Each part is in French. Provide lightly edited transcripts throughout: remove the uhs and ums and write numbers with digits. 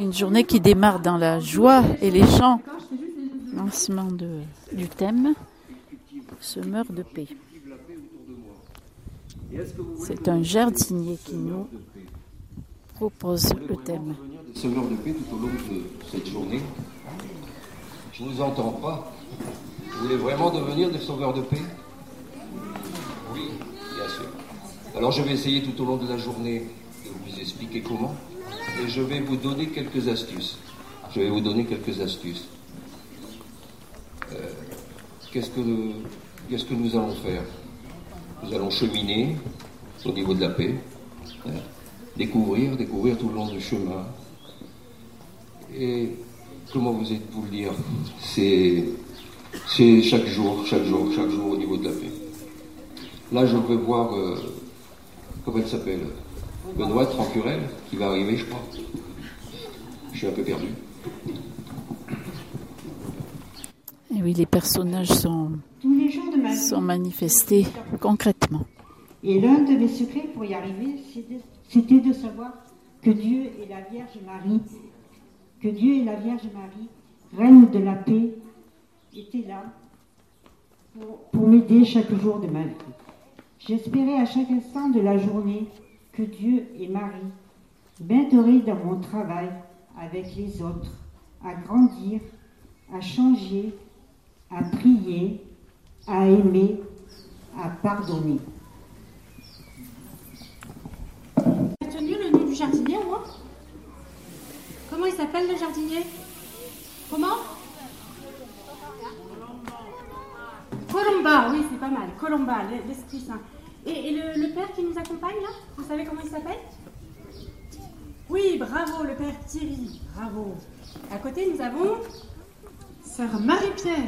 Une journée qui démarre dans la joie et les chants. Lancement du thème, semeur de paix. C'est un jardinier qui nous propose le thème. Semeur de paix tout au long de cette journée. Je ne vous entends pas. Vous voulez vraiment devenir des sauveurs de paix? Oui, bien sûr. Alors je vais essayer tout au long de la journée de vous expliquer comment. Et je vais vous donner quelques astuces. Qu'est-ce que nous allons faire? Nous allons cheminer au niveau de la paix. Découvrir tout le long du chemin. Et comment vous êtes pour le dire? C'est chaque jour au niveau de la paix. Là, je veux voir, comment elle s'appelle? Benoît Trancurel, qui va arriver, je crois. Je suis un peu perdu. Et oui, les personnages sont manifestés concrètement. Et l'un de mes secrets pour y arriver, c'était de savoir que Dieu et la Vierge Marie, reine de la paix, étaient là pour m'aider chaque jour de ma vie. J'espérais à chaque instant de la journée que Dieu et Marie m'aideraient dans mon travail avec les autres, à grandir, à changer, à prier, à aimer, à pardonner. Tu as retenu le nom du jardinier, moi? Comment il s'appelle, le jardinier? Comment? Colomba, oui, c'est pas mal. Colomba, l'Esprit Saint. Et le Père qui nous accompagne, là? Vous savez comment il s'appelle? Oui, bravo, le Père Thierry, bravo. À côté, nous avons Sœur Marie-Pierre.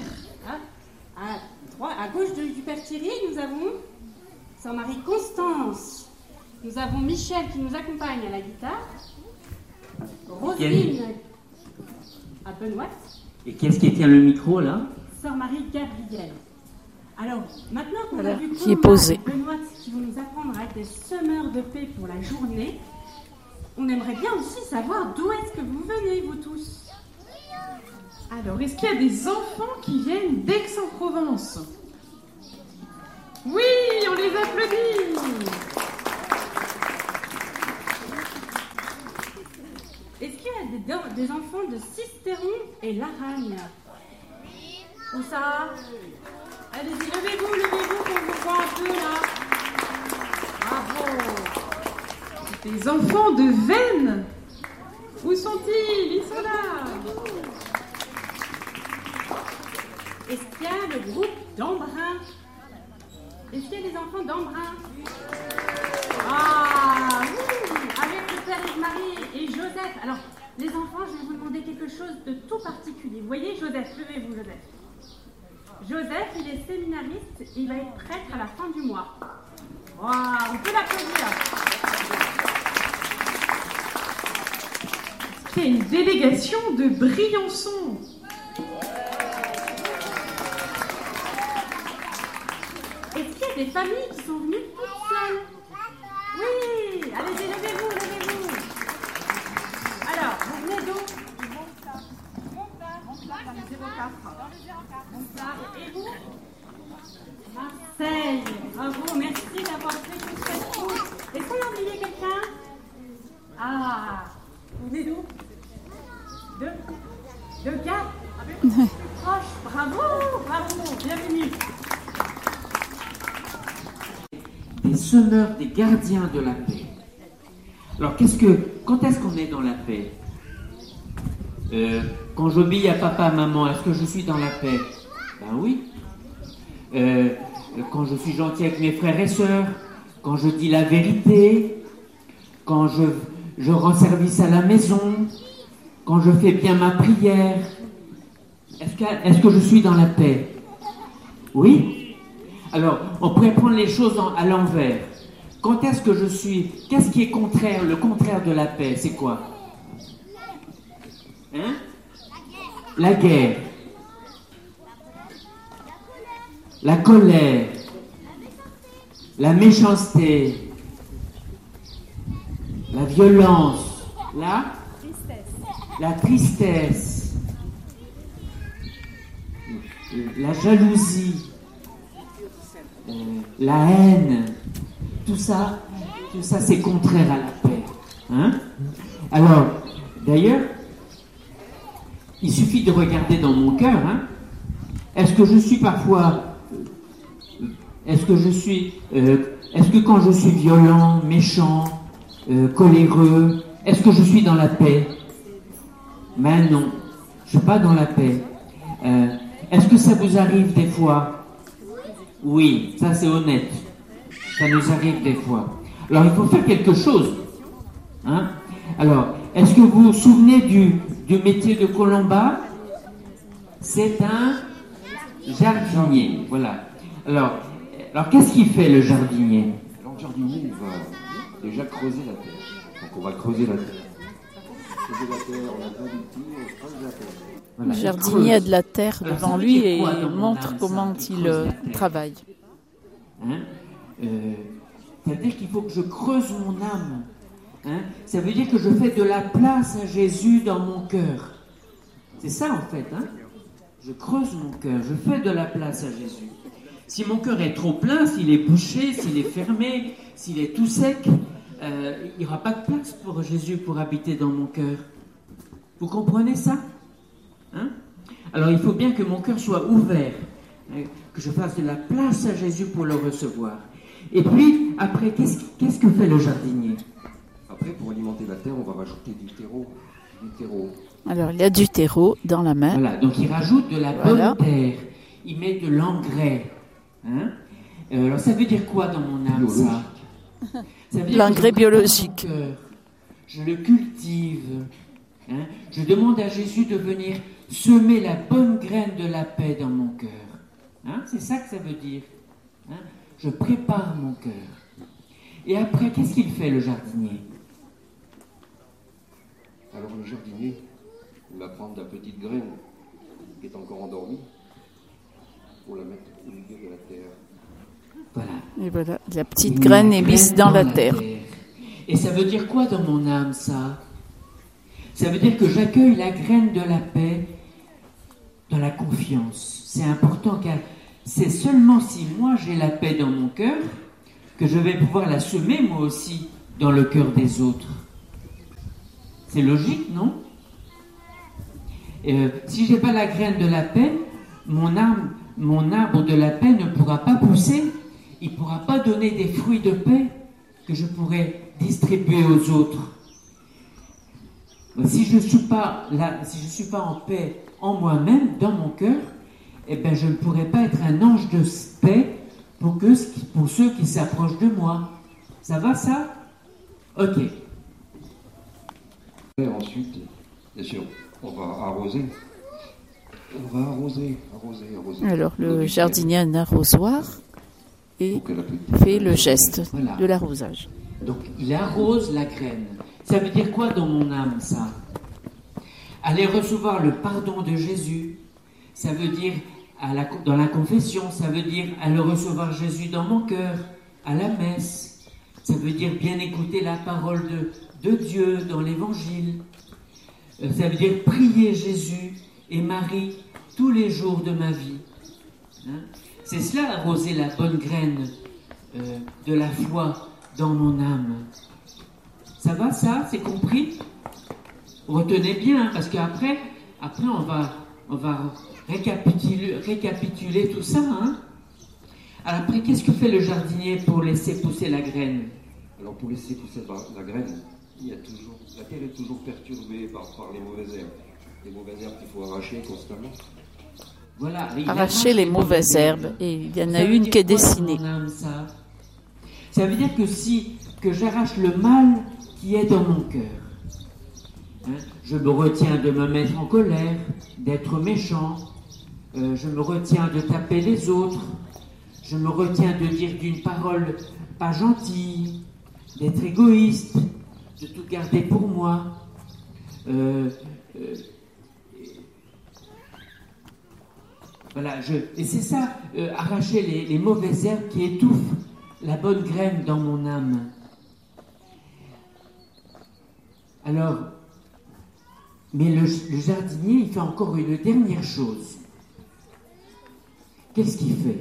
À gauche du Père Thierry, nous avons Sœur Marie-Constance. Nous avons Michel qui nous accompagne à la guitare. Roselyne à Benoît. Et qu'est-ce qui tient le micro, là? Sœur Marie-Gabrielle. Alors, maintenant qu'on voilà, a vu qui est posé. Benoît qui vont nous apprendre à être des semeurs de paix pour la journée, on aimerait bien aussi savoir d'où est-ce que vous venez, vous tous. Alors, est-ce qu'il y a des enfants qui viennent d'Aix-en-Provence? Oui, on les applaudit. Est-ce qu'il y a des enfants de Sisteron et Laragne? Où ça? Allez-y, levez-vous, qu'on vous voit un peu là. Bravo. Des enfants de Vennes. Où sont-ils? Ils sont là. Est-ce qu'il y a le groupe d'Embrun? Est-ce qu'il y a des enfants d'Embrun? Ah oui, avec le Père Yves-Marie et Joseph. Alors, les enfants, je vais vous demander quelque chose de tout particulier. Vous voyez Joseph, levez-vous Joseph. Joseph, il est séminariste, il va être prêtre à la fin du mois. Wow, on peut l'applaudir. Il y a une délégation de Briançon. Est-ce qu'il y a des familles qui sont venues toutes seules? Oui, allez-y, levez-vous. Alors, vous venez d'où? Et vous? Marseille. Bravo, merci d'avoir fait toute cette route. Est-ce qu'on a oublié quelqu'un? Ah, vous venez d'où? De Gap. Proche. Bravo, bienvenue. Des semeurs, des gardiens de la paix. Alors, quand est-ce qu'on est dans la paix? Quand j'obéis à papa, maman, est-ce que je suis dans la paix? Ben oui. Quand je suis gentil avec mes frères et sœurs, quand je dis la vérité, quand je rends service à la maison, quand je fais bien ma prière, est-ce que je suis dans la paix? Oui. Alors, on pourrait prendre les choses à l'envers. Quand est-ce que je suis... Qu'est-ce qui est contraire? Le contraire de la paix, c'est quoi? Hein? La guerre. La colère. La méchanceté. La violence. La la tristesse, la jalousie, la haine, tout ça c'est contraire à la paix. Hein? Alors, d'ailleurs, il suffit de regarder dans mon cœur. Hein? Est-ce que quand je suis violent, méchant, coléreux, est-ce que je suis dans la paix? Ben non, je suis pas dans la paix. Est-ce que ça vous arrive des fois? Oui, ça c'est honnête. Ça nous arrive des fois. Alors il faut faire quelque chose. Hein? Alors, est-ce que vous vous souvenez du métier de Colomba? C'est un jardinier. Voilà. Alors qu'est-ce qu'il fait le jardinier? Alors, le jardinier, il va déjà creuser la terre. Donc on va creuser la terre. Creuser la terre, on a besoin d'outils, on creuse la terre. Le jardinier a de la terre devant lui et il montre comment il travaille. Hein? C'est-à-dire qu'il faut que je creuse mon âme. Hein? Ça veut dire que je fais de la place à Jésus dans mon cœur. C'est ça en fait. Hein? Je creuse mon cœur, je fais de la place à Jésus. Si mon cœur est trop plein, s'il est bouché, s'il est fermé, s'il est tout sec, il n'y aura pas de place pour Jésus pour habiter dans mon cœur. Vous comprenez ça? Hein? Alors il faut bien que mon cœur soit ouvert, hein, que je fasse de la place à Jésus pour le recevoir. Et puis, après, qu'est-ce que fait le jardinier? Après, pour alimenter la terre, on va rajouter du terreau. Alors, il y a du terreau dans la main. Voilà, donc il rajoute de la bonne terre. Il met de l'engrais. Hein? Alors, ça veut dire quoi dans mon âme, ça veut dire l'engrais biologique. Je le cultive. Hein? Je demande à Jésus de venir semer la bonne graine de la paix dans mon cœur. Hein? C'est ça que ça veut dire. Hein? Je prépare mon cœur. Et après, qu'est-ce qu'il fait, le jardinier? Alors le jardinier, il va prendre la petite graine qui est encore endormie pour la mettre au milieu de la terre. Voilà. Et voilà, la petite graine est mise dans la terre. Et ça veut dire quoi dans mon âme, ça? Ça veut dire que j'accueille la graine de la paix dans la confiance. C'est important car c'est seulement si moi j'ai la paix dans mon cœur que je vais pouvoir la semer moi aussi dans le cœur des autres. C'est logique, non? Si j'ai pas la graine de la paix, mon arbre de la paix ne pourra pas pousser. Il ne pourra pas donner des fruits de paix que je pourrais distribuer aux autres. Si je ne suis pas en paix en moi-même, dans mon cœur, eh ben je ne pourrais pas être un ange de paix pour ceux qui s'approchent de moi. Ça va, ça? Ok. Et ensuite, bien sûr, on va arroser. On va arroser. Alors, le jardinier a un arrosoir et fait le geste de l'arrosage. Donc, il arrose la graine. Ça veut dire quoi dans mon âme, ça? Aller recevoir le pardon de Jésus, ça veut dire, dans la confession, ça veut dire aller recevoir Jésus dans mon cœur, à la messe. Ça veut dire bien écouter la parole de Dieu dans l'Évangile. Ça veut dire prier Jésus et Marie tous les jours de ma vie. Hein? C'est cela, arroser la bonne graine de la foi dans mon âme. Ça va, ça? C'est compris? Retenez bien, hein, parce qu'après on va récapituler tout ça. Hein? Alors après, qu'est-ce que fait le jardinier pour laisser pousser la graine? Alors pour laisser pousser la graine, la terre est toujours perturbée par les mauvaises herbes. Les mauvaises herbes qu'il faut arracher constamment. Voilà, arracher les mauvaises herbes, et il y en a une qui est dessinée. Ça veut dire que j'arrache le mal qui est dans mon cœur. Hein? Je me retiens de me mettre en colère, d'être méchant. Je me retiens de taper les autres. Je me retiens de dire d'une parole pas gentille, d'être égoïste, de tout garder pour moi. Voilà, et c'est ça, arracher les mauvaises herbes qui étouffent la bonne graine dans mon âme. Alors, Mais le jardinier, il fait encore une dernière chose. Qu'est-ce qu'il fait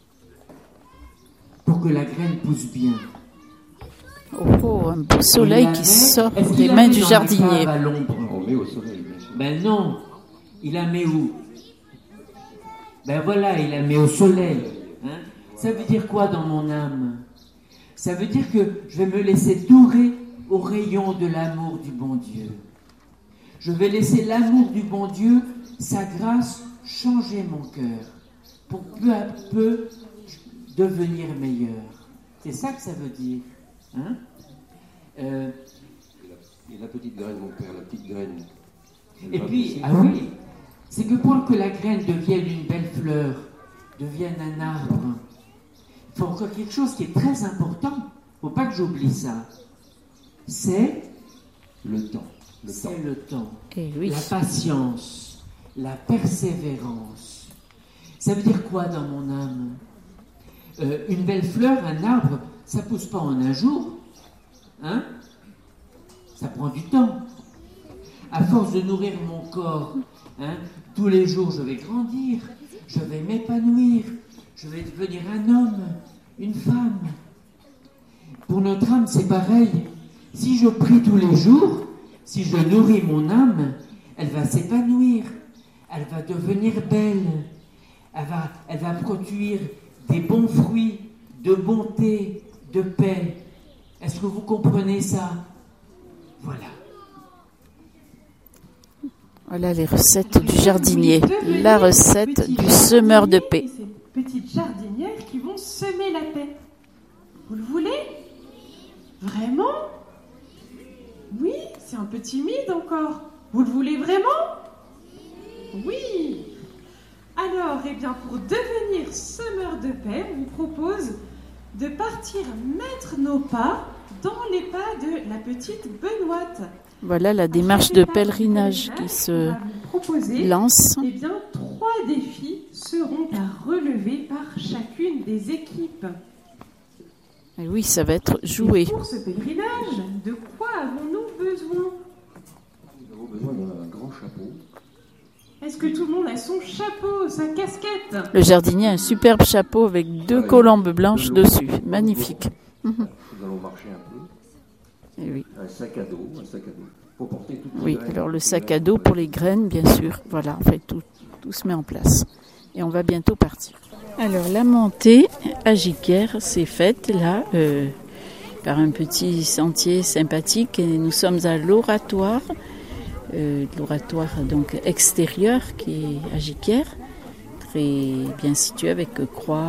pour que la graine pousse bien? Oh, un beau soleil qui sort des mains du jardinier. On met au soleil, bien sûr. Ben non, il la met où? Ben voilà, il la met au soleil. Hein? Ça veut dire quoi dans mon âme? Ça veut dire que je vais me laisser dorer au rayon de l'amour du bon Dieu. Je vais laisser l'amour du bon Dieu, sa grâce, changer mon cœur pour peu à peu devenir meilleur. C'est ça que ça veut dire. Hein? Et la petite graine, mon père, la petite graine. Et puis, ah oui, c'est que pour que la graine devienne une belle fleur, devienne un arbre, il faut encore quelque chose qui est très important. Il ne faut pas que j'oublie ça. C'est le temps. C'est le temps. Et oui. La patience, la persévérance. Ça veut dire quoi dans mon âme? Une belle fleur, un arbre, ça ne pousse pas en un jour. Hein? Ça prend du temps. À force de nourrir mon corps, hein, tous les jours je vais grandir, je vais m'épanouir, je vais devenir un homme, une femme. Pour notre âme, c'est pareil. Si je prie tous les jours, si je nourris mon âme, elle va s'épanouir, elle va devenir belle, elle va produire des bons fruits, de bonté, de paix. Est-ce que vous comprenez ça? Voilà. Voilà les recettes du jardinier, la recette du semeur de paix. Ces petites jardinières qui vont semer la paix. Vous le voulez? Vraiment? Oui, c'est un peu timide encore. Vous le voulez vraiment? Oui. Alors, eh bien, pour devenir semeur de paix, on vous propose de partir mettre nos pas dans les pas de la petite Benoîte. Voilà la démarche de pèlerinage qui se lance. Eh bien, 3 défis seront à relever par chacune des équipes. Et oui, ça va être joué. Et pour ce pèlerinage, de quoi avons-nous besoin? Nous avons besoin d'un grand chapeau. Est-ce que tout le monde a son chapeau, sa casquette? Le jardinier a un superbe chapeau avec 2 colombes blanches dessus. Magnifique. Nous allons marcher un peu. Et oui. Un sac à dos. Pour porter toutes les Oui, graines. alors le sac à dos pour les graines, bien sûr. Voilà, en fait, tout se met en place. Et on va bientôt partir. Alors, la montée à Giquière s'est faite, là, par un petit sentier sympathique. Et nous sommes à l'oratoire. L'oratoire donc extérieur qui est à Giquière, très bien situé avec croix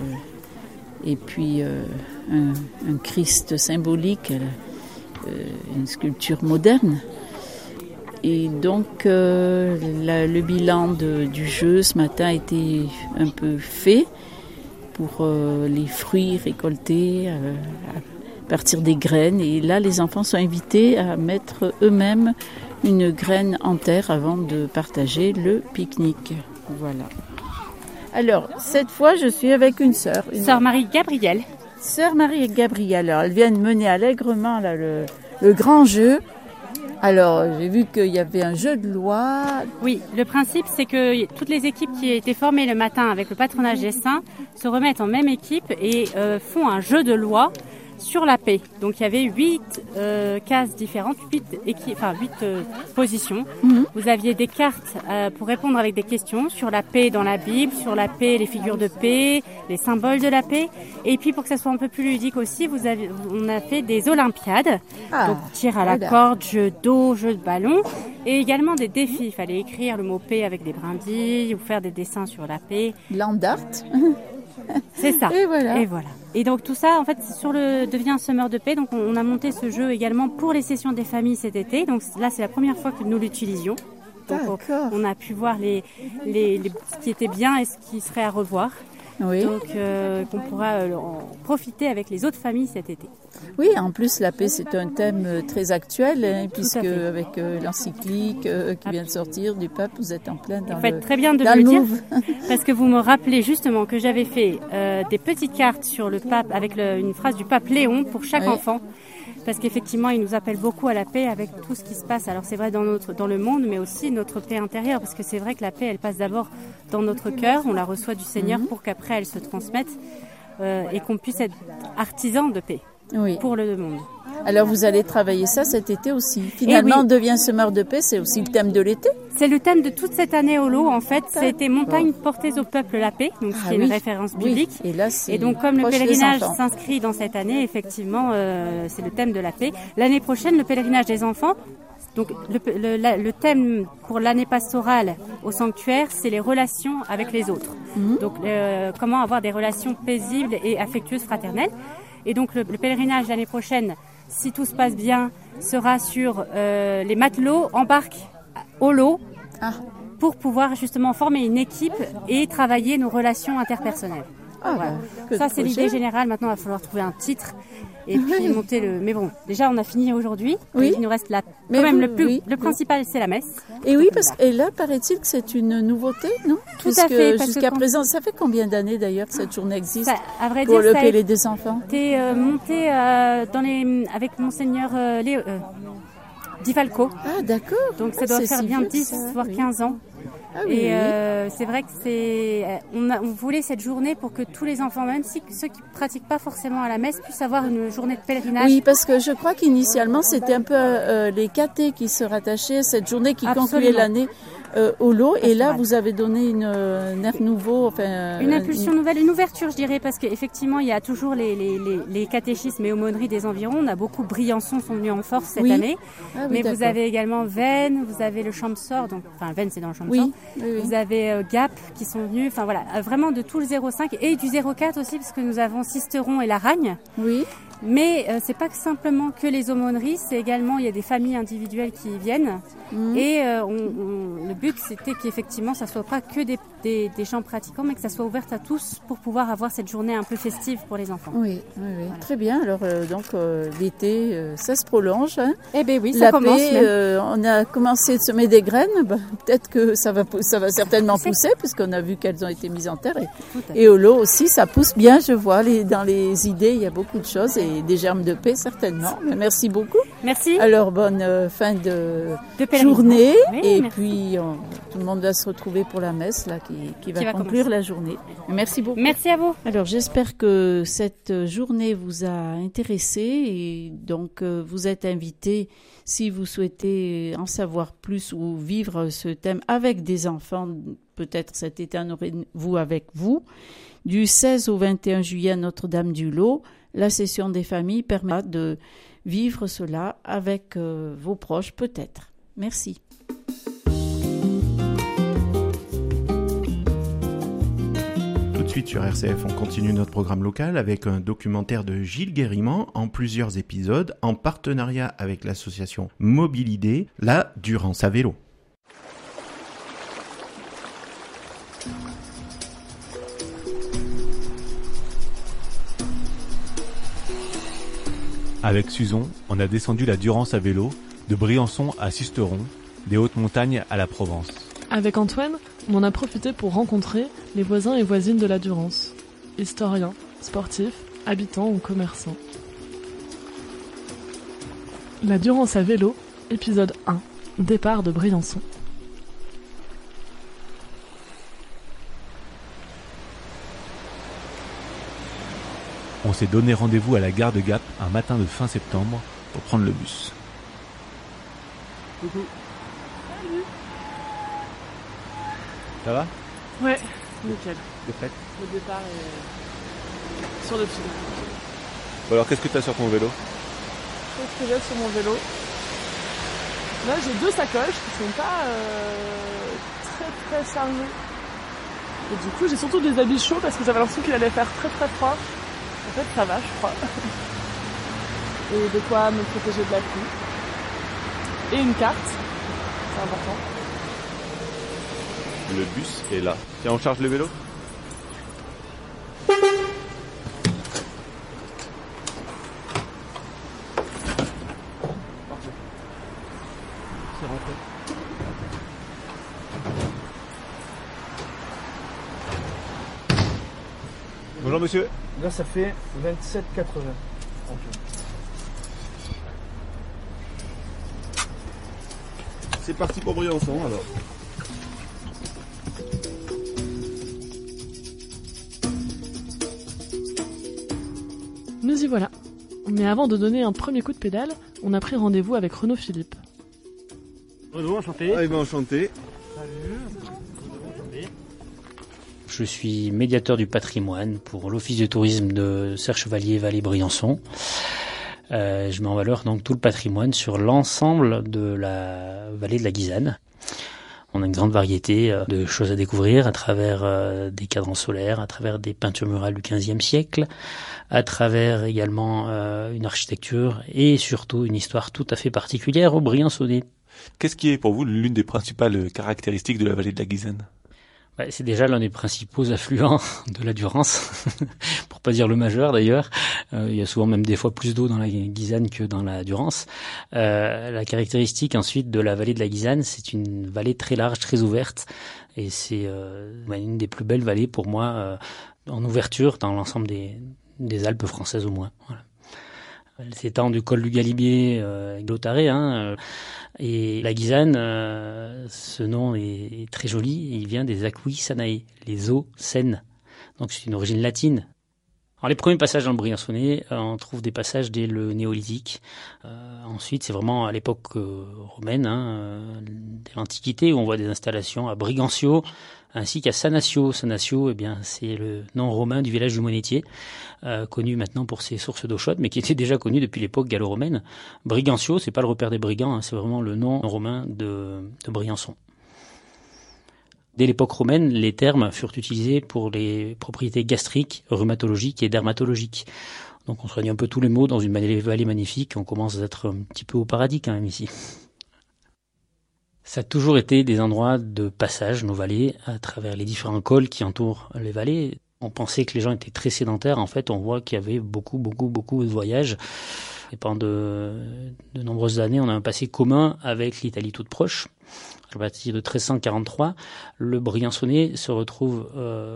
et puis un Christ symbolique, une sculpture moderne. Et donc le bilan du jeu ce matin a été un peu fait pour les fruits récoltés à partir des graines. Et là, les enfants sont invités à mettre eux-mêmes une graine en terre avant de partager le pique-nique. Voilà. Alors, cette fois, je suis avec une sœur. Sœur Marie-Gabrielle. Sœur Marie-Gabrielle. Alors, elle vient de mener allègrement là, le grand jeu. Alors, j'ai vu qu'il y avait un jeu de loi. Oui, le principe, c'est que toutes les équipes qui étaient formées le matin avec le patronage des saints se remettent en même équipe et font un jeu de loi sur la paix. Donc il y avait 8 cases différentes, 8 positions. Vous aviez des cartes pour répondre avec des questions sur la paix dans la Bible, sur la paix, les figures de paix, les symboles de la paix. Et puis pour que ça soit un peu plus ludique aussi, on a fait des olympiades. Donc tir à la corde, jeu d'eau, jeu de ballon. Et également des défis. Il fallait écrire le mot paix avec des brindilles ou faire des dessins sur la paix. Landart. C'est ça. Et voilà. Et donc tout ça, en fait, sur le devient semeur de paix. Donc on a monté ce jeu également pour les sessions des familles cet été. Donc là, c'est la première fois que nous l'utilisions. Donc on a pu voir ce qui était bien et ce qui serait à revoir. Oui. Donc qu'on pourra en profiter avec les autres familles cet été. Oui, en plus la paix c'est un thème très actuel, hein, puisque avec l'encyclique qui vient de sortir du pape, vous êtes en plein dans le. Vous faites très bien de me le dire, parce que vous me rappelez justement que j'avais fait des petites cartes sur le pape avec une phrase du pape Léon pour chaque enfant. parce qu'effectivement, il nous appelle beaucoup à la paix avec tout ce qui se passe. Alors c'est vrai dans le monde, mais aussi notre paix intérieure, parce que c'est vrai que la paix, elle passe d'abord dans notre cœur, on la reçoit du Seigneur pour qu'après elle se transmette et qu'on puisse être artisan de paix pour le monde. Alors vous allez travailler ça cet été aussi. Finalement, devient semeur de paix, c'est aussi le thème de l'été. C'est le thème de toute cette année au lot, en fait. C'était Montagne portez au peuple la paix, donc c'est une référence biblique. Et donc comme le pèlerinage s'inscrit dans cette année, effectivement, c'est le thème de la paix. L'année prochaine, le pèlerinage des enfants. Donc le thème pour l'année pastorale au sanctuaire, c'est les relations avec les autres. Donc comment avoir des relations paisibles et affectueuses, fraternelles. Et donc le pèlerinage l'année prochaine, si tout se passe bien, sera sur les matelots embarquent au lot pour pouvoir justement former une équipe et travailler nos relations interpersonnelles. Voilà. Ça, c'est l'idée générale. Maintenant, il va falloir trouver un titre et puis monter le... Mais bon, déjà, on a fini aujourd'hui. Il nous reste le principal, c'est la messe. Et oui, parce que là, paraît-il que c'est une nouveauté, non? Tout à fait. Jusqu'à présent, ça fait combien d'années d'ailleurs que cette journée existe pour le Pélé des enfants? T'es monté avec Monseigneur Di Falco. Ah, d'accord. Donc ça doit faire bien 10 voire 15 ans. C'est vrai que on voulait cette journée pour que tous les enfants, même si ceux qui pratiquent pas forcément à la messe, puissent avoir une journée de pèlerinage. Oui, parce que je crois qu'initialement c'était un peu les cathés qui se rattachaient à cette journée qui concluait l'année au lot. Et là, vous avez donné un air nouveau, une impulsion nouvelle, une ouverture, je dirais, parce qu'effectivement, il y a toujours les catéchismes et aumôneries des environs. On a beaucoup Briançon sont venus en force cette année, mais vous avez également Vennes, vous avez le Champsort, donc Vennes c'est dans le Champsort. Vous avez Gap qui sont venus, enfin voilà, vraiment de tout le 05 et du 04 aussi, parce que nous avons Sisteron et Laragne. Oui. Mais c'est pas simplement que les aumôneries, c'est également il y a des familles individuelles qui y viennent. Et le but c'était qu'effectivement ça soit pas que des gens pratiquants, mais que ça soit ouvert à tous pour pouvoir avoir cette journée un peu festive pour les enfants. Oui. Voilà. Très bien. Alors donc l'été ça se prolonge. Hein. Eh ben oui, ça commence. On a commencé de semer des graines. Peut-être que ça va certainement pousser puisqu'on a vu qu'elles ont été mises en terre. Et au lot aussi ça pousse bien. Je vois dans les idées il y a beaucoup de choses et des germes de paix certainement. Merci beaucoup. Merci. Alors bonne fin de journée et puis tout le monde va se retrouver pour la messe là qui va conclure la journée. Merci beaucoup. Merci à vous. Alors j'espère que cette journée vous a intéressé et donc vous êtes invités si vous souhaitez en savoir plus ou vivre ce thème avec des enfants. Peut-être cet été en aurez-vous avec vous. Du 16 au 21 juillet à Notre-Dame-du-Lot, la session des familles permettra de vivre cela avec vos proches peut-être. Merci. Tout de suite sur RCF, on continue notre programme local avec un documentaire de Gilles Guérimant en plusieurs épisodes en partenariat avec l'association Mobilidé, la Durance à vélo. Avec Suzon, on a descendu la Durance à vélo, de Briançon à Sisteron, des hautes montagnes à la Provence. Avec Antoine, on en a profité pour rencontrer les voisins et voisines de la Durance. Historiens, sportifs, habitants ou commerçants. La Durance à vélo, épisode 1, départ de Briançon. On s'est donné rendez-vous à la gare de Gap un matin de fin septembre pour prendre le bus. Coucou. Salut. Ça va? Ouais, nickel. De fait. Le départ est sur le fil. Bon alors qu'est-ce que tu as sur ton vélo? Qu'est-ce que j'ai sur mon vélo? Là j'ai 2 sacoches qui sont pas très chargées. Et du coup j'ai surtout des habits chauds parce que j'avais l'impression qu'il allait faire très froid. En fait, ça va, je crois. Et de quoi me protéger de la pluie. Et une carte, c'est important. Le bus est là. Tiens, on charge le vélo? C'est rentré. Bonjour monsieur. Là ça fait 27,80. C'est parti pour Briançon alors. Nous y voilà. Mais avant de donner un premier coup de pédale, on a pris rendez-vous avec Renaud Philippe. Renaud, enchanté. Ah, enchanté. Salut. Je suis médiateur du patrimoine pour l'Office de tourisme de Serre-Chevalier Vallée-Briançon. Je mets en valeur donc tout le patrimoine sur l'ensemble de la vallée de la Guisane. On a une grande variété de choses à découvrir à travers des cadrans solaires, à travers des peintures murales du XVe siècle, à travers également une architecture et surtout une histoire tout à fait particulière au Briançonnais. Qu'est-ce qui est pour vous l'une des principales caractéristiques de la vallée de la Guisane ? C'est déjà l'un des principaux affluents de la Durance, pour pas dire le majeur d'ailleurs. Il y a souvent même des fois plus d'eau dans la Guisane que dans la Durance. La caractéristique ensuite de la vallée de la Guisane, c'est une vallée très large, très ouverte, et c'est une des plus belles vallées pour moi en ouverture dans l'ensemble des Alpes françaises au moins. Voilà. Elle s'étend du col du Galibier, Glotaré, et la Guisane, ce nom est très joli, il vient des aquae sanae, les eaux saines. Donc c'est une origine latine. Alors les premiers passages dans le Briançonnais, on trouve des passages dès le néolithique. Ensuite, c'est vraiment à l'époque romaine, dès l'Antiquité, où on voit des installations à Brigancio, ainsi qu'à Sanasio. Sanasio, c'est le nom romain du village du Monétier, connu maintenant pour ses sources d'eau chaude, mais qui était déjà connu depuis l'époque gallo-romaine. Brigancio, c'est pas le repère des brigands, c'est vraiment le nom romain de Briançon. Dès l'époque romaine, les termes furent utilisés pour les propriétés gastriques, rhumatologiques et dermatologiques. Donc on soigne un peu tous les maux dans une vallée magnifique. On commence à être un petit peu au paradis quand même ici. Ça a toujours été des endroits de passage, nos vallées, à travers les différents cols qui entourent les vallées. On pensait que les gens étaient très sédentaires. En fait, on voit qu'il y avait beaucoup de voyages. Et pendant de nombreuses années, on a un passé commun avec l'Italie toute proche. À partir de 1343, le Briançonnais se retrouve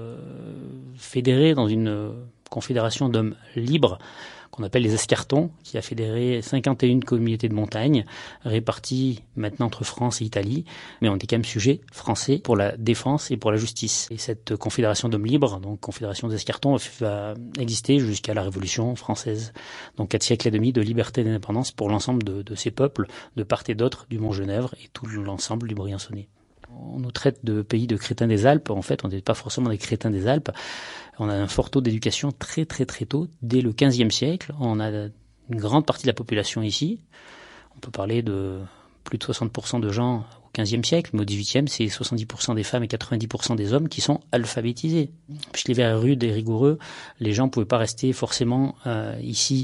fédéré dans une confédération d'hommes libres qu'on appelle les escartons, qui a fédéré 51 communautés de montagne réparties maintenant entre France et Italie, mais on était quand même sujets français pour la défense et pour la justice. Et cette confédération d'hommes libres, donc confédération des escartons, va exister jusqu'à la Révolution française. Donc 4 siècles et demi de liberté et d'indépendance pour l'ensemble de ces peuples, de part et d'autre du Mont-Genèvre et tout l'ensemble du Briançonnais. On nous traite de pays de crétins des Alpes. En fait, on n'est pas forcément des crétins des Alpes. On a un fort taux d'éducation très tôt. Dès le XVe siècle, on a une grande partie de la population ici. On peut parler de plus de 60% de gens au XVe siècle, mais au XVIIIe, c'est 70% des femmes et 90% des hommes qui sont alphabétisés. Puisque l'hiver est rude et rigoureux, les gens ne pouvaient pas rester forcément ici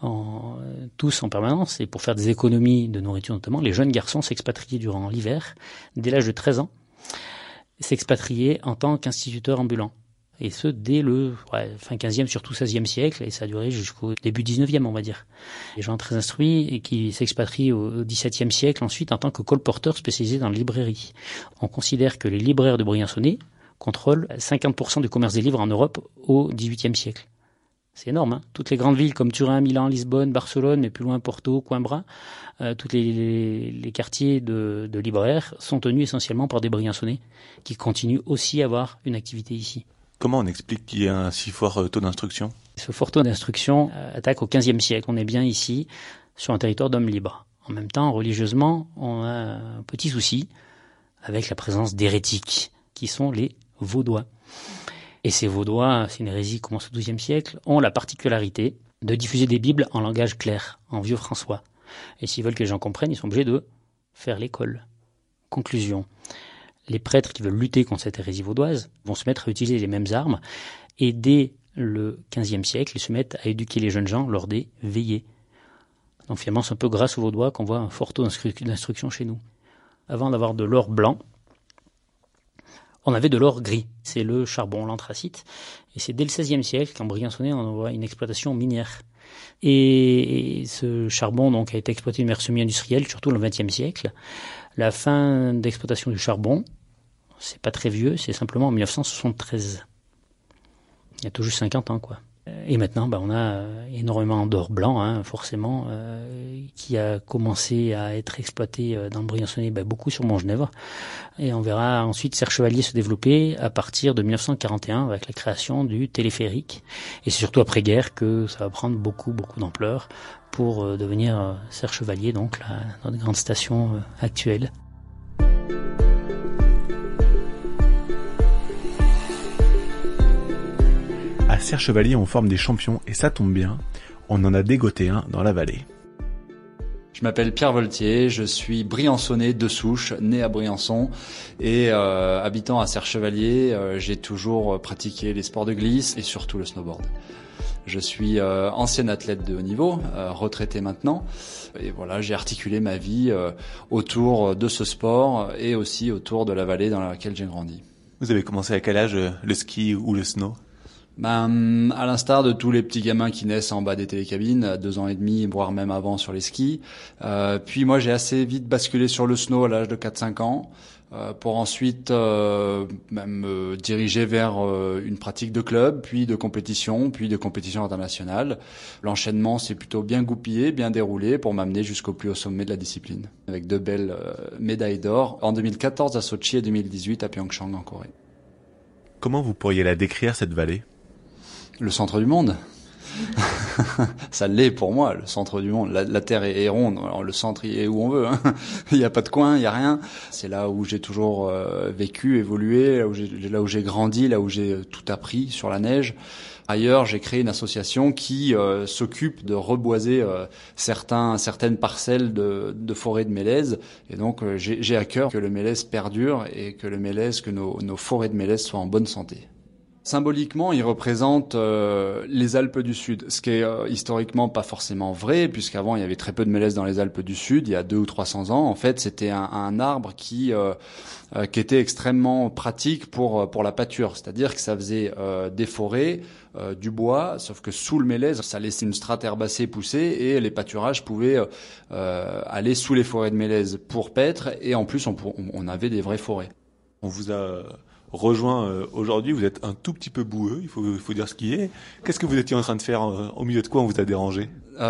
tous en permanence. Et pour faire des économies de nourriture notamment, les jeunes garçons s'expatriaient durant l'hiver, dès l'âge de 13 ans, s'expatriaient en tant qu'instituteurs ambulants. Et ce, dès le fin 15e, surtout 16e siècle, et ça a duré jusqu'au début 19e, on va dire. Les gens très instruits et qui s'expatrient au 17e siècle ensuite en tant que colporteurs spécialisés dans la librairie. On considère que les libraires de Briançonnais contrôlent 50% du commerce des livres en Europe au 18e siècle. C'est énorme, Toutes les grandes villes comme Turin, Milan, Lisbonne, Barcelone, mais plus loin Porto, Coimbra, tous les quartiers de libraires sont tenus essentiellement par des Briançonnais qui continuent aussi à avoir une activité ici. Comment on explique qu'il y a un si fort taux d'instruction ? Ce fort taux d'instruction attaque au XVe siècle. On est bien ici sur un territoire d'hommes libres. En même temps, religieusement, on a un petit souci avec la présence d'hérétiques, qui sont les Vaudois. Et ces Vaudois, c'est une hérésie qui commence au XIIe siècle, ont la particularité de diffuser des Bibles en langage clair, en vieux françois. Et s'ils veulent que les gens comprennent, ils sont obligés de faire l'école. Conclusion. Les prêtres qui veulent lutter contre cette hérésie vaudoise vont se mettre à utiliser les mêmes armes et dès le XVe siècle, ils se mettent à éduquer les jeunes gens lors des veillées. Donc finalement, c'est un peu grâce aux Vaudois qu'on voit un fort taux d'instruction chez nous. Avant d'avoir de l'or blanc, on avait de l'or gris. C'est le charbon, l'anthracite. Et c'est dès le XVIe siècle qu'en Briançonnais, on voit une exploitation minière. Et ce charbon donc a été exploité de manière semi-industrielle, surtout dans le XXe siècle. La fin d'exploitation du charbon, c'est pas très vieux, c'est simplement en 1973. Il y a tout juste 50 ans, quoi. Et maintenant, on a énormément d'or blanc, forcément, qui a commencé à être exploité dans le Briançonnais, beaucoup sur Montgenèvre. Et on verra ensuite Serre Chevalier se développer à partir de 1941 avec la création du téléphérique. Et c'est surtout après-guerre que ça va prendre beaucoup d'ampleur pour devenir Serre Chevalier, donc notre grande station actuelle. À Serre Chevalier, on forme des champions et ça tombe bien, on en a dégoté un dans la vallée. Je m'appelle Pierre Voltier, je suis briançonnais de souche, né à Briançon et habitant à Serre Chevalier, j'ai toujours pratiqué les sports de glisse et surtout le snowboard. Je suis ancien athlète de haut niveau, retraité maintenant, et voilà, j'ai articulé ma vie autour de ce sport et aussi autour de la vallée dans laquelle j'ai grandi. Vous avez commencé à quel âge le ski ou le snow ? À l'instar de tous les petits gamins qui naissent en bas des télécabines, à 2 ans et demi, voire même avant sur les skis. Puis moi, j'ai assez vite basculé sur le snow à l'âge de 4-5 ans, pour ensuite me diriger vers une pratique de club, puis de compétition internationale. L'enchaînement s'est plutôt bien goupillé, bien déroulé pour m'amener jusqu'au plus haut sommet de la discipline, avec 2 belles médailles d'or en 2014 à Sochi et 2018 à Pyeongchang en Corée. Comment vous pourriez la décrire, cette vallée ? Le centre du monde. Ça l'est pour moi, le centre du monde. La Terre est ronde, alors le centre il est où on veut. Il n'y a pas de coin, il n'y a rien. C'est là où j'ai toujours vécu, évolué, là où j'ai grandi, là où j'ai tout appris sur la neige. Ailleurs, j'ai créé une association qui s'occupe de reboiser certaines parcelles de forêts de mélèzes. Et donc, j'ai à cœur que le mélèze perdure et que nos forêts de mélèzes soient en bonne santé. Symboliquement, il représente les Alpes du Sud, ce qui est historiquement pas forcément vrai, puisqu'avant il y avait très peu de mélèzes dans les Alpes du Sud, il y a 200 ou 300 ans. En fait, c'était un arbre qui était extrêmement pratique pour la pâture, c'est-à-dire que ça faisait des forêts, du bois, sauf que sous le mélèze, ça laissait une strate herbacée pousser et les pâturages pouvaient aller sous les forêts de mélèze pour paître, et en plus on avait des vraies forêts. On vous a rejoint aujourd'hui, vous êtes un tout petit peu boueux, il faut dire ce qui est. Qu'est-ce que vous étiez en train de faire au milieu de quoi on vous a dérangé ?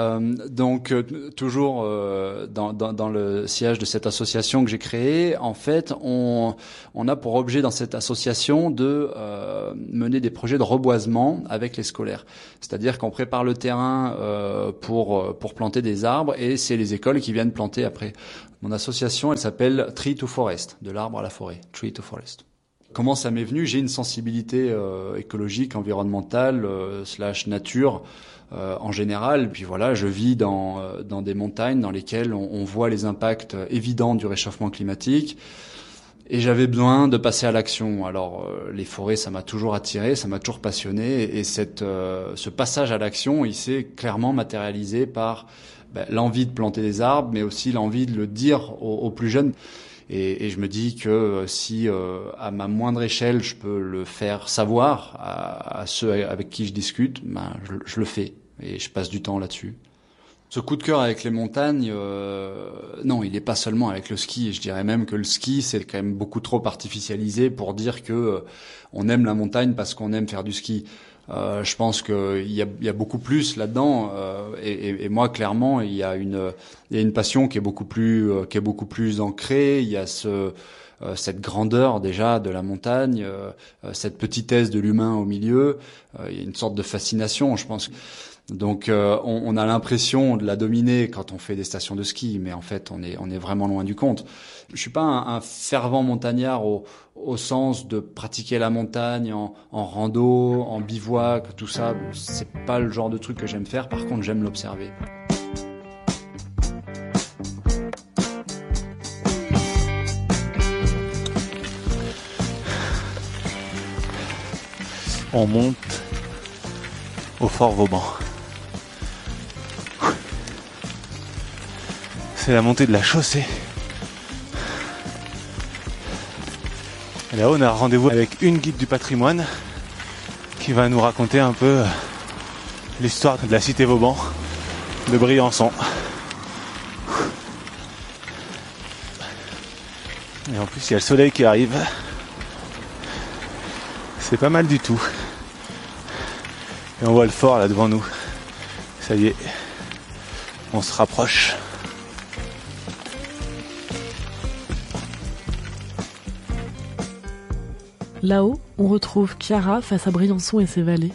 Toujours dans le sillage de cette association que j'ai créée, en fait, on a pour objet dans cette association de mener des projets de reboisement avec les scolaires. C'est-à-dire qu'on prépare le terrain pour planter des arbres, et c'est les écoles qui viennent planter après. Mon association, elle s'appelle Tree to Forest, de l'arbre à la forêt, Tree to Forest. Comment ça m'est venu ? J'ai une sensibilité écologique, environnementale, / nature en général. Puis voilà, je vis dans des montagnes dans lesquelles on voit les impacts évidents du réchauffement climatique. Et j'avais besoin de passer à l'action. Alors les forêts, ça m'a toujours attiré, ça m'a toujours passionné. Et ce passage à l'action, il s'est clairement matérialisé par l'envie de planter des arbres, mais aussi l'envie de le dire aux plus jeunes. Et je me dis que si à ma moindre échelle je peux le faire savoir à ceux avec qui je discute, je le fais et je passe du temps là-dessus. Ce coup de cœur avec les montagnes, non, il n'est pas seulement avec le ski. Je dirais même que le ski, c'est quand même beaucoup trop artificialisé pour dire que on aime la montagne parce qu'on aime faire du ski. Je pense qu'il y a beaucoup plus là-dedans, et moi clairement il y a une passion qui est beaucoup plus ancrée. Il y a cette grandeur déjà de la montagne, cette petitesse de l'humain au milieu. Il y a une sorte de fascination, je pense. Donc on a l'impression de la dominer quand on fait des stations de ski, mais en fait on est vraiment loin du compte. Je suis pas un fervent montagnard au sens de pratiquer la montagne en rando, en bivouac, tout ça. C'est pas le genre de truc que j'aime faire. Par contre, j'aime l'observer. On monte au Fort Vauban. C'est la montée de la chaussée. Et là-haut, on a rendez-vous avec une guide du patrimoine qui va nous raconter un peu l'histoire de la cité Vauban de Briançon. Et en plus, il y a le soleil qui arrive. C'est pas mal du tout. Et on voit le fort là devant nous. Ça y est, on se rapproche. Là-haut, on retrouve Chiara face à Briançon et ses vallées.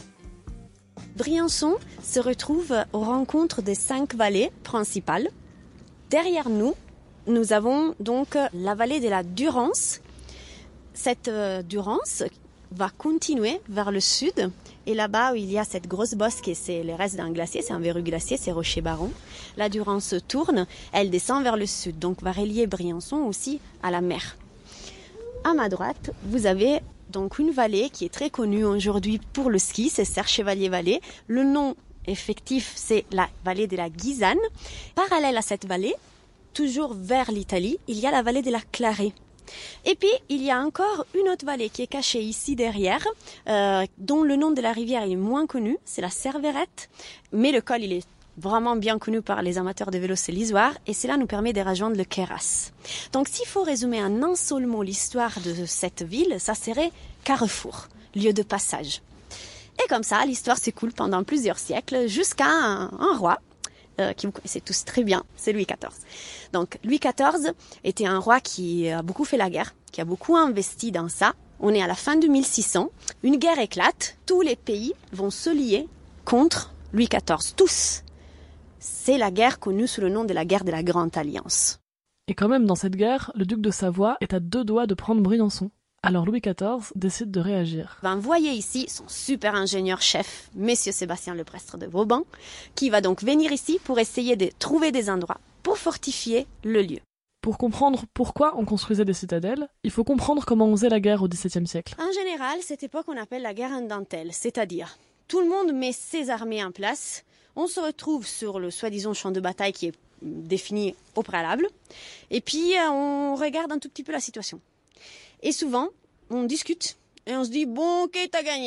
Briançon se retrouve aux rencontres des 5 vallées principales. Derrière nous, nous avons donc la vallée de la Durance. Cette Durance va continuer vers le sud. Et là-bas, où il y a cette grosse bosse qui c'est les restes d'un glacier, c'est un verrue glacier, c'est Rocher Baron. La Durance tourne, elle descend vers le sud, donc va relier Briançon aussi à la mer. À ma droite, vous avez donc une vallée qui est très connue aujourd'hui pour le ski, c'est Serre-Chevalier-Vallée. Le nom effectif, c'est la vallée de la Guisane. Parallèle à cette vallée, toujours vers l'Italie, il y a la vallée de la Clarée. Et puis, il y a encore une autre vallée qui est cachée ici derrière, dont le nom de la rivière est moins connu, c'est la Cerverette. Mais le col, il est vraiment bien connu par les amateurs de vélo, c'est l'Isoire, et cela nous permet de rejoindre le Queyras. Donc, s'il faut résumer en un seul mot l'histoire de cette ville, ça serait Carrefour, lieu de passage. Et comme ça, l'histoire s'écoule pendant plusieurs siècles jusqu'à un roi, qui vous connaissez tous très bien, c'est Louis XIV. Donc Louis XIV était un roi qui a beaucoup fait la guerre, qui a beaucoup investi dans ça. On est à la fin de 1600, une guerre éclate, tous les pays vont se lier contre Louis XIV, tous. C'est la guerre connue sous le nom de la guerre de la Grande Alliance. Et quand même, dans cette guerre, le duc de Savoie est à 2 doigts de prendre Briançon. Alors Louis XIV décide de réagir. Vous voyez ici son super ingénieur-chef, Monsieur Sébastien Leprestre de Vauban, qui va donc venir ici pour essayer de trouver des endroits pour fortifier le lieu. Pour comprendre pourquoi on construisait des citadelles, il faut comprendre comment on faisait la guerre au XVIIe siècle. En général, cette époque on appelle la guerre en dentelle, c'est-à-dire tout le monde met ses armées en place, on se retrouve sur le soi-disant champ de bataille qui est défini au préalable, et puis on regarde un tout petit peu la situation. Et souvent, on discute et on se dit « Bon, ok, t'as gagné ».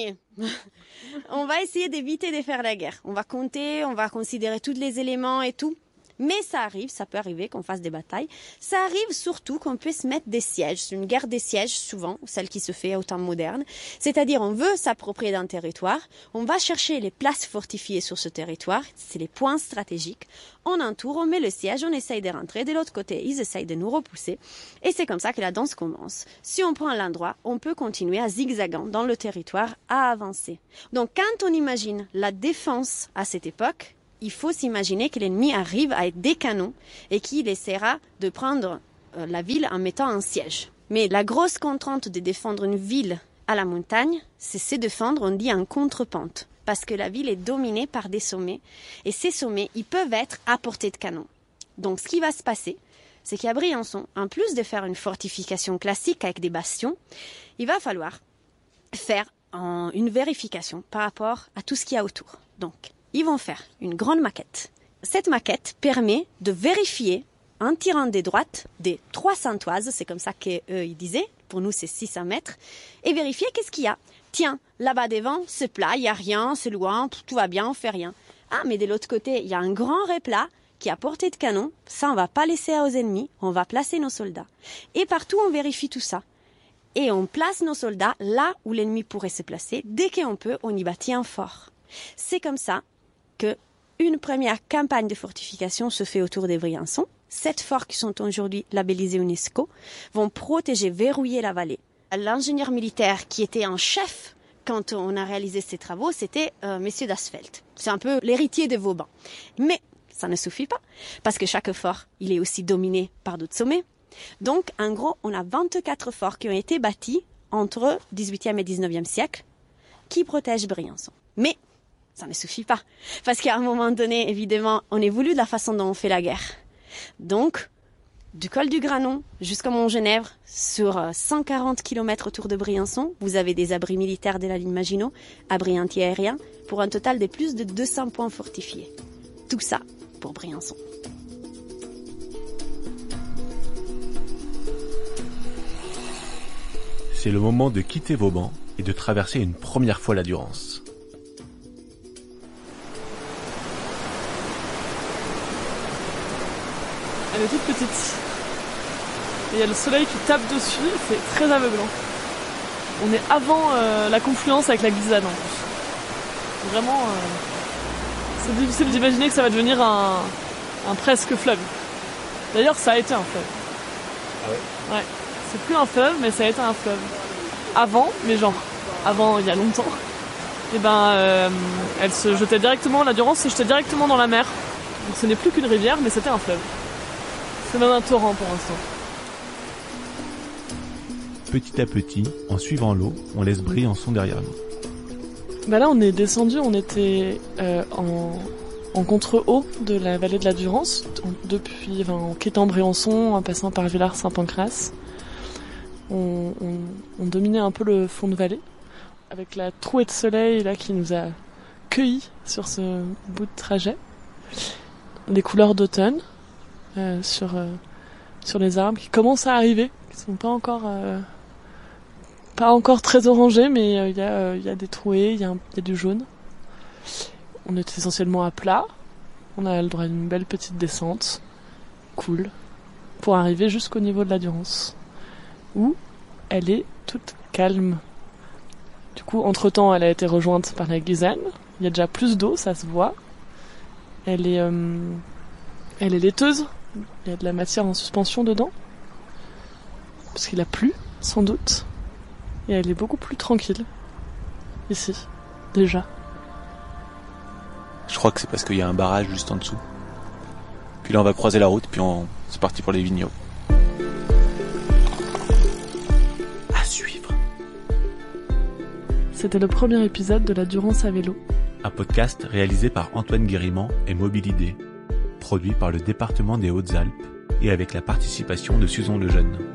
On va essayer d'éviter de faire la guerre. On va compter, on va considérer tous les éléments et tout. Mais ça arrive, ça peut arriver qu'on fasse des batailles. Ça arrive surtout qu'on puisse mettre des sièges. C'est une guerre des sièges, souvent, celle qui se fait au temps moderne. C'est-à-dire, on veut s'approprier d'un territoire. On va chercher les places fortifiées sur ce territoire. C'est les points stratégiques. On entoure, on met le siège, on essaye de rentrer. De l'autre côté, ils essayent de nous repousser. Et c'est comme ça que la danse commence. Si on prend l'endroit, on peut continuer à zigzagant dans le territoire, à avancer. Donc, quand on imagine la défense à cette époque, il faut s'imaginer que l'ennemi arrive avec des canons et qu'il essaiera de prendre la ville en mettant un siège. Mais la grosse contrainte de défendre une ville à la montagne, c'est se défendre, on dit, en contre-pente. Parce que la ville est dominée par des sommets. Et ces sommets, ils peuvent être à portée de canon. Donc ce qui va se passer, c'est qu'à Briançon, en plus de faire une fortification classique avec des bastions, il va falloir faire une vérification par rapport à tout ce qu'il y a autour. Donc, ils vont faire une grande maquette. Cette maquette permet de vérifier, en tirant des droites, des 300 toises, c'est comme ça qu'eux ils disaient, pour nous c'est 600 mètres, et vérifier qu'est-ce qu'il y a. Tiens, là-bas devant, c'est plat, il n'y a rien, c'est loin, tout va bien, on fait rien. Ah, mais de l'autre côté, il y a un grand replat qui est à portée de canon, ça on va pas laisser aux ennemis, on va placer nos soldats. Et partout on vérifie tout ça. Et on place nos soldats là où l'ennemi pourrait se placer, dès qu'on peut, on y bâtit un fort. C'est comme ça que une première campagne de fortification se fait autour des Briançons. 7 forts qui sont aujourd'hui labellisés UNESCO vont protéger, verrouiller la vallée. L'ingénieur militaire qui était en chef quand on a réalisé ces travaux, c'était Messieurs d'Asfeldt. C'est un peu l'héritier de Vauban. Mais ça ne suffit pas, parce que chaque fort, il est aussi dominé par d'autres sommets. Donc, en gros, on a 24 forts qui ont été bâtis entre 18e et 19e siècle qui protègent Briançon. Mais ça ne suffit pas, parce qu'à un moment donné, évidemment, on évolue de la façon dont on fait la guerre. Donc, du col du Granon jusqu'à Montgenèvre, sur 140 km autour de Briançon, vous avez des abris militaires de la ligne Maginot, abris anti-aériens, pour un total de plus de 200 points fortifiés. Tout ça pour Briançon. C'est le moment de quitter Vauban et de traverser une première fois la Durance. Elle est toute petite. Et il y a le soleil qui tape dessus, c'est très aveuglant. On est avant la confluence avec la Guisane en plus. Vraiment, c'est difficile d'imaginer que ça va devenir un presque fleuve. D'ailleurs, ça a été un fleuve. Ah ouais? Ouais. C'est plus un fleuve, mais ça a été un fleuve. Avant, il y a longtemps, elle se jetait directement, la Durance se jetait directement dans la mer. Donc ce n'est plus qu'une rivière, mais c'était un fleuve. C'est même un torrent pour l'instant. Petit à petit, en suivant l'eau, on laisse Briançon derrière nous. Là, on est descendu, on était en contre-haut de la vallée de la Durance, en quittant Briançon, en passant par Villars-Saint-Pancrace. On dominait un peu le fond de vallée, avec la trouée de soleil là qui nous a cueillis sur ce bout de trajet. Les couleurs d'automne sur les arbres qui commencent à arriver, qui sont pas encore très orangés, mais il y a des trouées, il y a du jaune. On est essentiellement à plat. On a le droit à une belle petite descente, cool, pour arriver jusqu'au niveau de la Durance, où elle est toute calme. Du coup, entre-temps, elle a été rejointe par la Guisane. Il y a déjà plus d'eau, ça se voit. Elle est laiteuse. Il y a de la matière en suspension dedans. Parce qu'il a plu, sans doute. Et elle est beaucoup plus tranquille. Ici, déjà. Je crois que c'est parce qu'il y a un barrage juste en dessous. Puis là, on va croiser la route, puis c'est parti pour les vignobles. À suivre. C'était le premier épisode de la Durance à vélo. Un podcast réalisé par Antoine Guérimant et Mobilidé, produit par le département des Hautes-Alpes et avec la participation de Suzon Lejeune.